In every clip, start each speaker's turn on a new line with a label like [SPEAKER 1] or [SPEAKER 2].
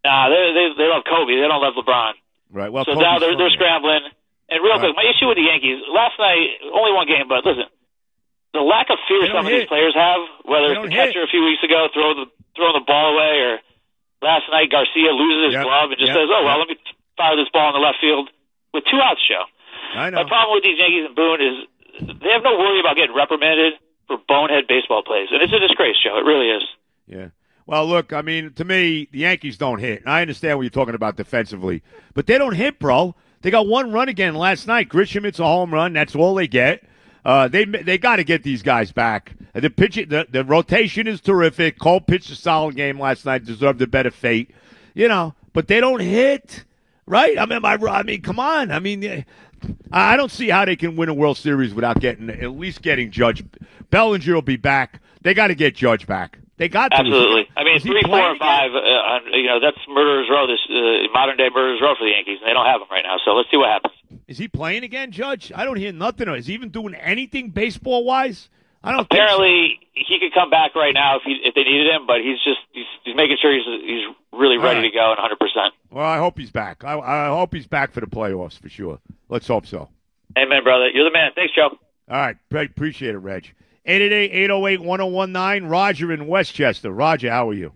[SPEAKER 1] Nah, they love Kobe. They don't love LeBron.
[SPEAKER 2] Right. Well,
[SPEAKER 1] so now they're scrambling. And real quick, my issue with the Yankees last night, only one game, but listen, the lack of fear some of these players have, whether it's the catcher a few weeks ago throwing the ball away, or last night Garcia loses his glove and just says, "Oh well, let me fire this ball in the left field with 2 outs." Show.
[SPEAKER 2] I know.
[SPEAKER 1] My problem with these Yankees and Boone is they have no worry about getting reprimanded for bonehead baseball plays, and it's a disgrace, Joe. It really is.
[SPEAKER 2] Yeah. Well, look, I mean, to me, the Yankees don't hit. And I understand what you're talking about defensively, but they don't hit, bro. They got 1 run again last night. Grisham hits a home run. That's all they get. They got to get these guys back. The rotation is terrific. Cole pitched a solid game last night. Deserved a better fate, But they don't hit, right? I mean, come on. I mean, I don't see how they can win a World Series without at least getting Judge. Bellinger will be back. They got to get Judge back. They got to.
[SPEAKER 1] Absolutely. I mean, 3, 4, and 5. That's Murderers Row. This modern day Murderers Row for the Yankees, and they don't have him right now. So let's see what happens.
[SPEAKER 2] Is he playing again, Judge? I don't hear nothing. Is he even doing anything baseball wise? I don't.
[SPEAKER 1] Apparently, he could come back right now if they needed him, but he's making sure he's really ready to go and 100%.
[SPEAKER 2] Well, I hope he's back. I hope he's back for the playoffs for sure. Let's hope so.
[SPEAKER 1] Amen, brother. You're the man. Thanks, Joe.
[SPEAKER 2] All right, appreciate it, Reg. 888-808-1019. Roger in Westchester. Roger, how are you?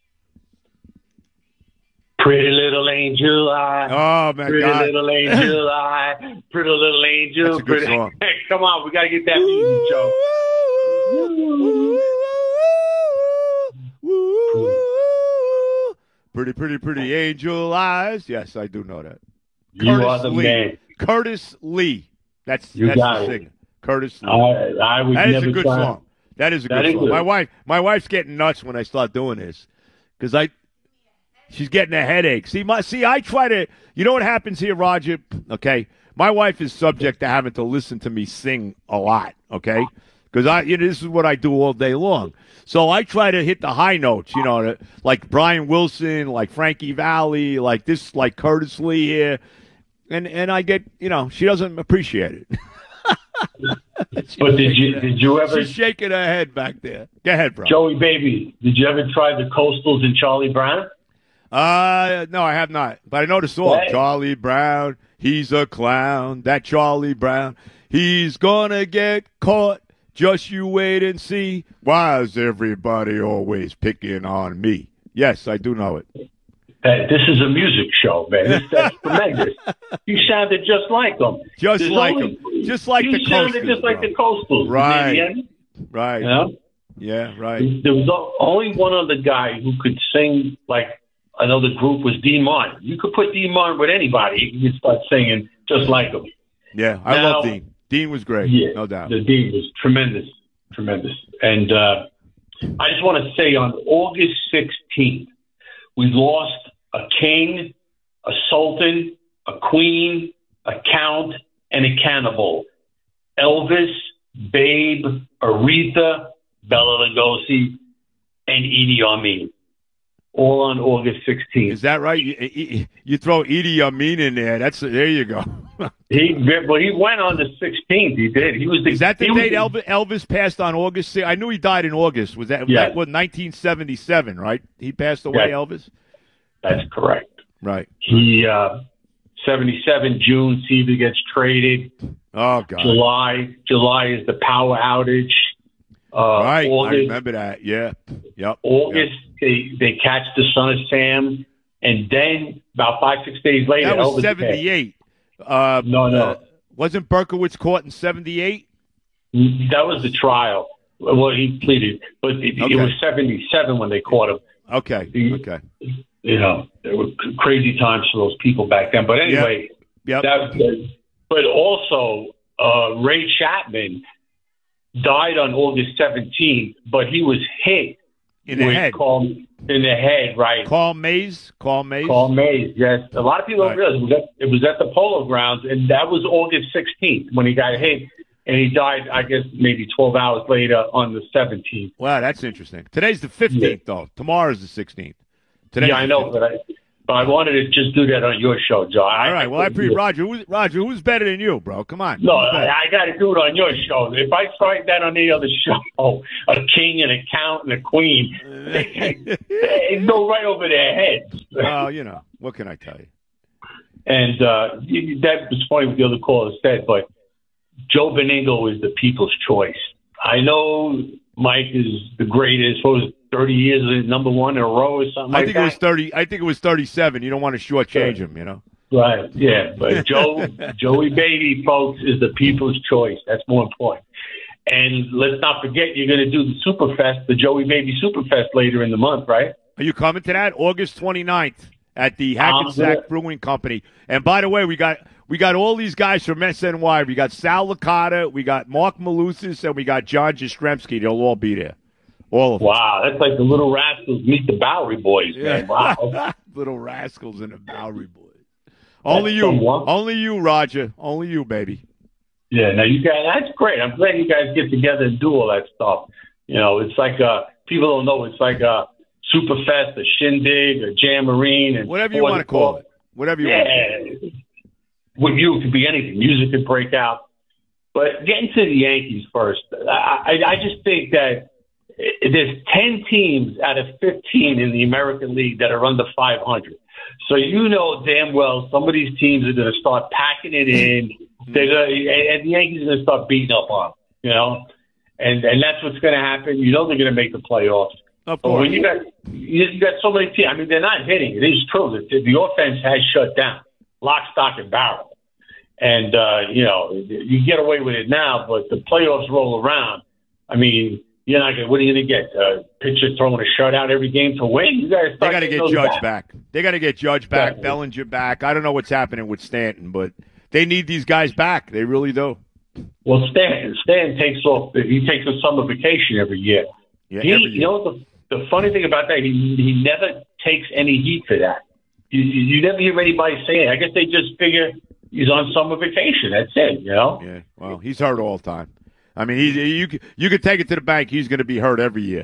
[SPEAKER 3] Pretty little angel,
[SPEAKER 2] oh my
[SPEAKER 3] pretty
[SPEAKER 2] God!
[SPEAKER 3] Pretty little angel, pretty little angel.
[SPEAKER 2] That's a good song.
[SPEAKER 3] Hey, come on, we got to get that music, Joe.
[SPEAKER 2] Pretty angel eyes. Yes, I do know that.
[SPEAKER 3] You are the man.
[SPEAKER 2] Curtis Lee. That's
[SPEAKER 3] the
[SPEAKER 2] singer. Curtis Lee.
[SPEAKER 3] I would
[SPEAKER 2] that
[SPEAKER 3] never
[SPEAKER 2] is a good
[SPEAKER 3] try.
[SPEAKER 2] song. That is a good song. Good. My wife's getting nuts when I start doing this because she's getting a headache. I try to. You know what happens here, Roger? Okay, my wife is subject to having to listen to me sing a lot. Okay, because this is what I do all day long. So I try to hit the high notes. Like Brian Wilson, like Frankie Valli, like Curtis Lee here, and I get she doesn't appreciate it.
[SPEAKER 3] But did you ever?
[SPEAKER 2] She's shaking her head back there. Go ahead, bro.
[SPEAKER 3] Joey, baby, did you ever try the Coastals and Charlie Brown?
[SPEAKER 2] No, I have not. But I know the song. Hey. Charlie Brown, he's a clown. That Charlie Brown, he's gonna get caught. Just you wait and see. Why is everybody always picking on me? Yes, I do know it.
[SPEAKER 3] This is a music show, man. That's tremendous. You sounded just like them.
[SPEAKER 2] Just like the Coastals.
[SPEAKER 3] You sounded just like the Coastals.
[SPEAKER 2] Right. Right.
[SPEAKER 3] You
[SPEAKER 2] Yeah, right.
[SPEAKER 3] There was only one other guy who could sing like another group was Dean Martin. You could put Dean Martin with anybody. He could start singing just like him.
[SPEAKER 2] Yeah, I love Dean. Dean was great, no doubt.
[SPEAKER 3] The Dean was tremendous. And I just want to say on August 16th, we lost a king, a sultan, a queen, a count, and a cannibal. Elvis, Babe, Aretha, Bela Lugosi, and Idi Amin. All on August 16th.
[SPEAKER 2] Is that right? You throw Idi Amin in there. There you go.
[SPEAKER 3] He went on the 16th. He did.
[SPEAKER 2] Is that the date Elvis passed on August 6th? I knew he died in August. Was that 1977, right? He passed away, yes. Elvis?
[SPEAKER 3] That's correct.
[SPEAKER 2] Right.
[SPEAKER 3] He 77 June, Seaver gets traded.
[SPEAKER 2] Oh God.
[SPEAKER 3] July is the power outage.
[SPEAKER 2] Right.
[SPEAKER 3] August,
[SPEAKER 2] I remember that. Yeah. Yep.
[SPEAKER 3] August they catch the Son of Sam, and then about 5-6 days later,
[SPEAKER 2] that was
[SPEAKER 3] Elvis
[SPEAKER 2] 78.
[SPEAKER 3] No.
[SPEAKER 2] Wasn't Berkowitz caught in 78?
[SPEAKER 3] That was the trial. Well, he pleaded, but it was 77 when they caught him.
[SPEAKER 2] Okay.
[SPEAKER 3] There were crazy times for those people back then. But anyway,
[SPEAKER 2] yep.
[SPEAKER 3] But also Ray Chapman died on August 17th, but he was hit
[SPEAKER 2] in the head.
[SPEAKER 3] In the head, right?
[SPEAKER 2] Carl Mays,
[SPEAKER 3] yes. A lot of people don't realize it was at the Polo Grounds, and that was August 16th when he got hit, and he died, I guess, maybe 12 hours later on the 17th.
[SPEAKER 2] Wow, that's interesting. Today's the 15th, though. Tomorrow's the 16th.
[SPEAKER 3] I know, But I wanted to just do that on your show, Joe.
[SPEAKER 2] All right. Well, I appreciate Roger. Who's better than you, bro? Come on.
[SPEAKER 3] No, I got to do it on your show. If I tried that on any other show, a king, an count, and a queen, they go right over their heads.
[SPEAKER 2] Well, what can I tell you?
[SPEAKER 3] And that was funny what the other caller said, but Joe Beningo is the people's choice. I know Mike is the greatest. What was it, 30 years number one in a row or something like that?
[SPEAKER 2] It was 30. I think it was 37. You don't want to shortchange him,
[SPEAKER 3] Right, yeah. But Joey Baby, folks, is the people's choice. That's more important. And let's not forget, you're going to do the Superfest, the Joey Baby Superfest later in the month, right?
[SPEAKER 2] Are you coming to that? August 29th at the Hackensack Brewing Company. And by the way, we got all these guys from SNY. We got Sal Licata, we got Mark Malusis, and we got John Jastrzemski. They'll all be there. All of them.
[SPEAKER 3] Wow, that's like the Little Rascals meet the Bowery Boys, man. Wow.
[SPEAKER 2] Little Rascals and the Bowery Boys. Only you, Roger. Only you, baby.
[SPEAKER 3] Yeah, now you guys, that's great. I'm glad you guys get together and do all that stuff. It's like, people don't know, it's like a Superfest, a Shindig, a Jamboree. And
[SPEAKER 2] whatever you want to call it. Whatever you want to call it.
[SPEAKER 3] With you, it could be anything. Music could break out. But getting to the Yankees first, I just think that there's 10 teams out of 15 in the American League that are under 500. So damn well some of these teams are going to start packing it in. And the Yankees are going to start beating up on them, and that's what's going to happen. They're going to make the playoffs.
[SPEAKER 2] Of course.
[SPEAKER 3] But when you got so many teams, I mean, they're not hitting. It is true that the offense has shut down, lock, stock, and barrel. And, you get away with it now, but the playoffs roll around. I mean, you're not going. What are you going to get? Pitcher throwing a shutout every game to win? They
[SPEAKER 2] got to get Judge back. They got to get Judge back, Bellinger back. I don't know what's happening with Stanton, but they need these guys back. They really do.
[SPEAKER 3] Well, Stan takes off. He takes a summer vacation every year.
[SPEAKER 2] Yeah, every year.
[SPEAKER 3] The funny thing about that, he never takes any heat for that. You never hear anybody saying it. I guess they just figure he's on summer vacation. That's it,
[SPEAKER 2] Yeah, well, he's hurt all the time. I mean, you could take it to the bank. He's going to be hurt every year.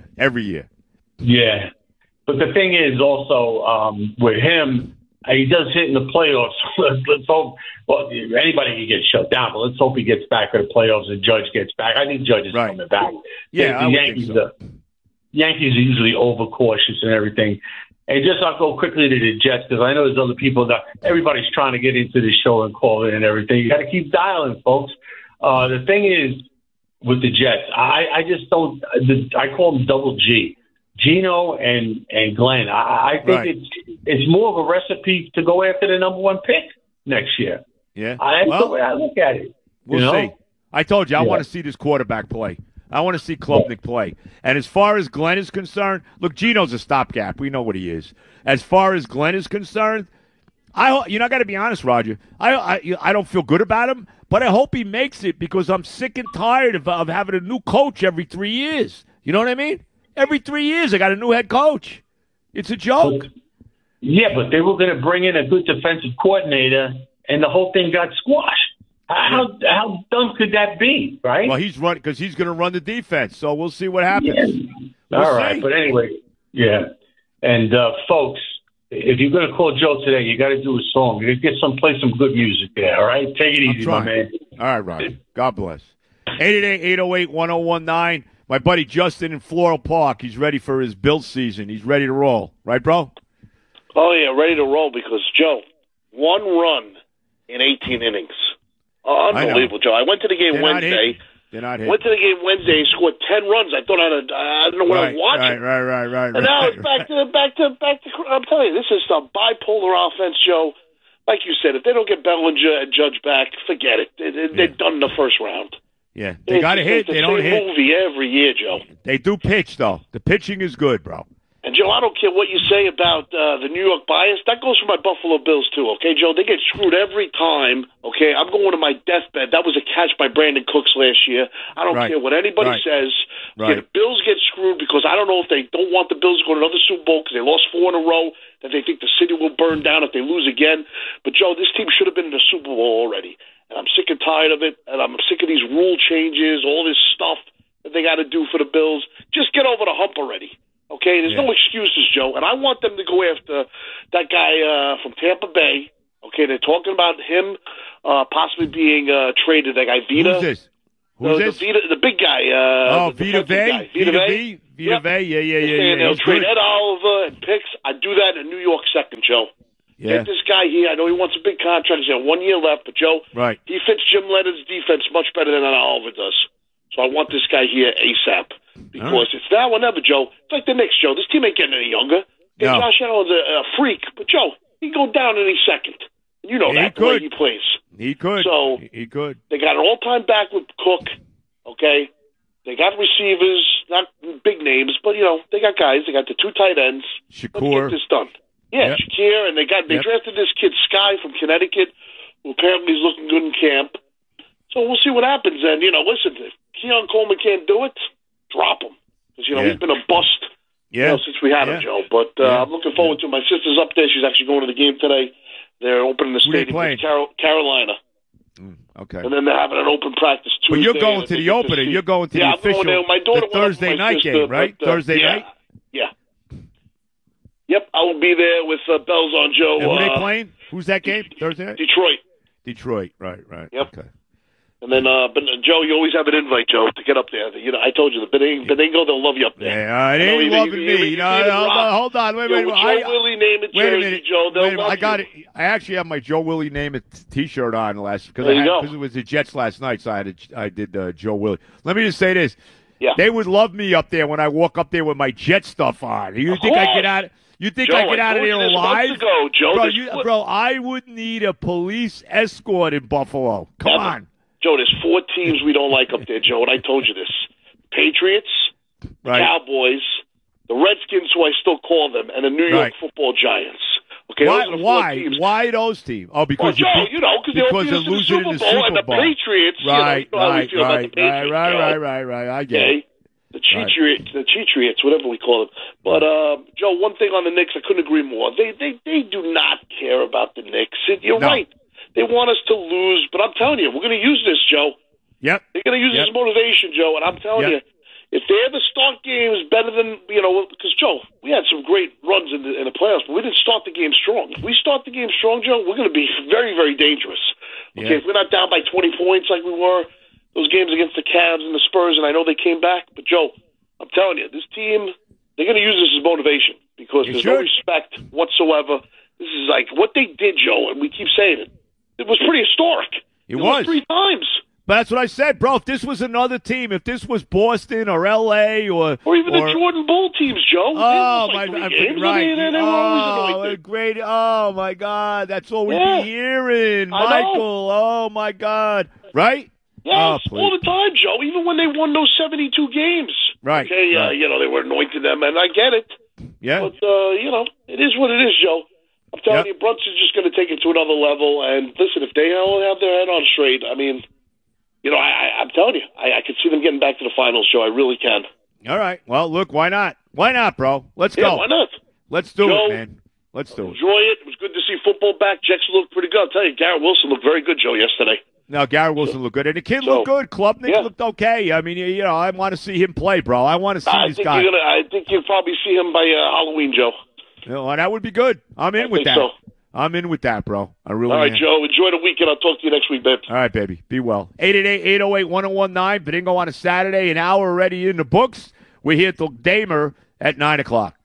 [SPEAKER 3] Yeah, but the thing is also with him, he does hit in the playoffs. Let's hope. Well, anybody can get shut down, but let's hope he gets back for the playoffs and Judge gets back. I think Judge is coming back.
[SPEAKER 2] Yeah,
[SPEAKER 3] the Yankees. Think so. Yankees are usually overcautious and everything. And just I'll go quickly to the Jets because I know there's other people that everybody's trying to get into the show and call it and everything. You got to keep dialing, folks. The thing is with the Jets, I just don't. I call them Double G, Gino and Glenn. I think it's more of a recipe to go after the number one pick next year.
[SPEAKER 2] Yeah,
[SPEAKER 3] that's the way I look at it.
[SPEAKER 2] We'll see. I told you I want to see this quarterback play. I want to see Klubnik play. And as far as Glenn is concerned, look, Gino's a stopgap. We know what he is. As far as Glenn is concerned, I got to be honest, Roger. I don't feel good about him, but I hope he makes it because I'm sick and tired of having a new coach every 3 years. You know what I mean? Every 3 years, I got a new head coach. It's a joke.
[SPEAKER 3] Yeah, but they were going to bring in a good defensive coordinator, and the whole thing got squashed. How dumb could that be, right?
[SPEAKER 2] Well, he's running because he's going to run the defense, so we'll see what happens.
[SPEAKER 3] Yeah. All right, but anyway, yeah. And folks, if you're going to call Joe today, you got to do a song. You got to play some good music there. All right, take it easy, my man.
[SPEAKER 2] All right, Roger. God bless. 888-808-1019. My buddy Justin in Floral Park. He's ready for his Bills season. He's ready to roll, right, bro?
[SPEAKER 4] Oh yeah, ready to roll because Joe, one run in 18 innings. Unbelievable, Joe. I went to the game Wednesday.
[SPEAKER 2] They're not hitting.
[SPEAKER 4] Went to the game Wednesday and scored 10 runs. I thought I don't know what I was watching.
[SPEAKER 2] Right.
[SPEAKER 4] And now it's back to. I'm telling you, this is a bipolar offense, Joe. Like you said, if they don't get Bellinger and Judge back, forget it. They're done in the first round.
[SPEAKER 2] Yeah, they got to hit. They don't hit.
[SPEAKER 4] It's the same movie every year, Joe.
[SPEAKER 2] They do pitch though. The pitching is good, bro.
[SPEAKER 4] And, Joe, I don't care what you say about the New York bias. That goes for my Buffalo Bills, too, okay, Joe? They get screwed every time, okay? I'm going to my deathbed. That was a catch by Brandon Cooks last year. I don't care what anybody says. Okay, the Bills get screwed because I don't know if they don't want the Bills to go to another Super Bowl because they lost 4 in a row, that they think the city will burn down if they lose again. But, Joe, this team should have been in the Super Bowl already. And I'm sick and tired of it, and I'm sick of these rule changes, all this stuff that they got to do for the Bills. Just get over the hump already. Okay, there's no excuses, Joe. And I want them to go after that guy from Tampa Bay. Okay, they're talking about him possibly being traded. That guy Vita.
[SPEAKER 2] Who's this? Who's this?
[SPEAKER 4] The big guy.
[SPEAKER 2] Vita Vey? Vita Vey? Vita Vey, yeah.
[SPEAKER 4] They'll trade Ed Oliver and picks. I'd do that in New York second, Joe.
[SPEAKER 2] Yeah.
[SPEAKER 4] Get this guy here. I know he wants a big contract. He's got 1 year left, but Joe, he fits Jim Leonard's defense much better than Oliver does. So I want this guy here ASAP because it's now or never, Joe. It's like the Knicks, Joe. This team ain't getting any younger. No. Josh Allen's a freak, but Joe, he can go down any second. You know that the way he plays.
[SPEAKER 2] He could.
[SPEAKER 4] So
[SPEAKER 2] he could.
[SPEAKER 4] They got an all-time back with Cook. Okay, they got receivers, not big names, but they got guys. They got the 2 tight ends.
[SPEAKER 2] Shakur.
[SPEAKER 4] Let's get this done. Yeah, Shakir, and they drafted this kid Sky from Connecticut, who apparently is looking good in camp. So we'll see what happens. And listen, if Keon Coleman can't do it, drop him because he's been a bust. Since we had him, Joe. But I'm looking forward to it. My sister's up there. She's actually going to the game today. They're opening the stadium in Carolina.
[SPEAKER 2] Okay.
[SPEAKER 4] And then they're having an open practice Tuesday.
[SPEAKER 2] But you're going to the opener. You're going to the official the Thursday night game, right? Thursday night?
[SPEAKER 4] Yeah. Yep, I will be there with bells on, Joe.
[SPEAKER 2] And who they playing? Who's that game? Thursday night?
[SPEAKER 4] Detroit.
[SPEAKER 2] Right.
[SPEAKER 4] Yep.
[SPEAKER 2] Okay.
[SPEAKER 4] And then, but Joe, you always have an invite, Joe, to get up there. I told you, the Bendigo, they'll love you up there.
[SPEAKER 2] Yeah, they ain't loving me. Hold on. Wait a minute.
[SPEAKER 4] Joe Willie name it jersey, Joe. They'll love
[SPEAKER 2] I got it. I actually have my Joe Willie name it T-shirt on because it was the Jets last night, so I did Joe Willie. Let me just say this.
[SPEAKER 4] Yeah.
[SPEAKER 2] They would love me up there when I walk up there with my Jet stuff on. You think I get out? You think I get out of there alive?
[SPEAKER 4] Ago, Joe,
[SPEAKER 2] bro, I would need a police escort in Buffalo. Come on.
[SPEAKER 4] Joe, there's 4 teams we don't like up there, Joe, and I told you this. Patriots, Cowboys, the Redskins, who I still call them, and the New York Football Giants. Okay,
[SPEAKER 2] Why those teams? Oh, because
[SPEAKER 4] Joe, because they're losing in the Super Bowl. And the Patriots,
[SPEAKER 2] right.
[SPEAKER 4] I
[SPEAKER 2] get it.
[SPEAKER 4] The Cheatriots, whatever we call them. But, Joe, one thing on the Knicks, I couldn't agree more. They do not care about the Knicks. You're right. They want us to lose, but I'm telling you, we're going to use this, Joe.
[SPEAKER 2] Yep.
[SPEAKER 4] They're going to use this as motivation, Joe, and I'm telling you, if they ever start games better than, because, Joe, we had some great runs in the playoffs, but we didn't start the game strong. If we start the game strong, Joe, we're going to be very, very dangerous. Okay, if we're not down by 20 points like we were, those games against the Cavs and the Spurs, and I know they came back, but, Joe, I'm telling you, this team, they're going to use this as motivation because there's no respect whatsoever. This is like what they did, Joe, and we keep saying it. It was pretty historic.
[SPEAKER 2] It was
[SPEAKER 4] 3 times.
[SPEAKER 2] But that's what I said, bro. If this was another team, if this was Boston or L.A. or
[SPEAKER 4] even the Jordan Bull teams, Joe.
[SPEAKER 2] Oh, my God. Right. Great. Oh, my God. That's all we'd be hearing. Michael. Oh, my God. Right?
[SPEAKER 4] Yes, all the time, Joe. Even when they won those 72 games.
[SPEAKER 2] Right.
[SPEAKER 4] Okay, they were anointing them, and I get it.
[SPEAKER 2] Yeah.
[SPEAKER 4] But, it is what it is, Joe. I'm telling you, Brunson's just going to take it to another level. And listen, if they don't have their head on straight, I mean, I'm telling you, I could see them getting back to the finals, Joe. I really can.
[SPEAKER 2] All right. Well, look, why not? Why not, bro? Let's go.
[SPEAKER 4] Why not?
[SPEAKER 2] Let's do it, man. Let's do it.
[SPEAKER 4] Enjoy it. It was good to see football back. Jets looked pretty good. I'll tell you, Garrett Wilson looked very good, Joe, yesterday.
[SPEAKER 2] No, Garrett Wilson looked good. And the kid looked good. Klubnik looked okay. I mean, I want to see him play, bro. I want to see this guy.
[SPEAKER 4] I think you'll probably see him by Halloween, Joe.
[SPEAKER 2] That would be good. I'm in with that. So. I'm in with that, bro. I really am.
[SPEAKER 4] All right, Joe. Enjoy the weekend. I'll talk to you next week, babe.
[SPEAKER 2] All right, baby. Be well. 888-808-1019. Bingo on a Saturday. An hour already in the books. We're here till Damer at 9 o'clock.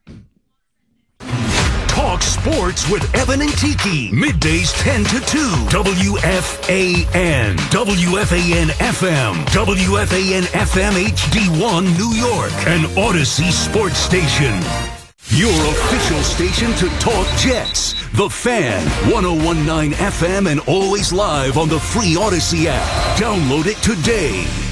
[SPEAKER 5] Talk sports with Evan and Tiki. Middays 10 to 2. WFAN. WFAN FM. WFAN FM HD1 New York. An Odyssey sports station. Your official station to talk Jets. The Fan, 101.9 FM and always live on the free Odyssey app. Download it today.